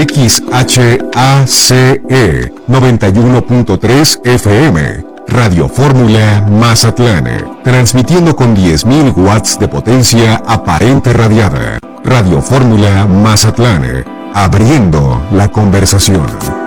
XHACE 91.3 FM, Radio Fórmula Mazatlán, transmitiendo con 10.000 watts de potencia aparente radiada. Radio Fórmula Mazatlán, abriendo la conversación.